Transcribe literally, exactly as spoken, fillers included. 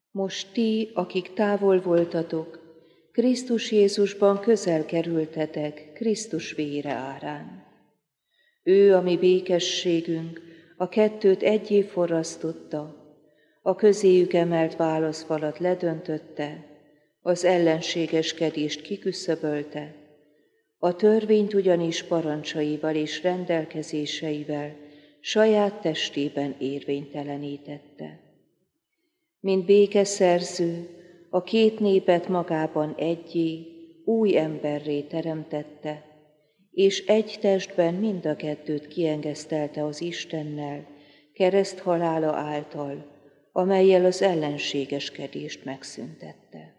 Most ti, akik távol voltatok, Krisztus Jézusban közel kerültetek Krisztus vére árán. Ő, a mi békességünk, a kettőt egyé forrasztotta, a közéjük emelt válaszfalat ledöntötte, az ellenségeskedést kiküszöbölte, a törvényt ugyanis parancsaival és rendelkezéseivel saját testében érvénytelenítette. Mint békeszerző, a két népet magában egyé, új emberré teremtette, és egy testben mind a kettőt kiengesztelte az Istennel, kereszt halála által, amellyel az ellenségeskedést megszüntette.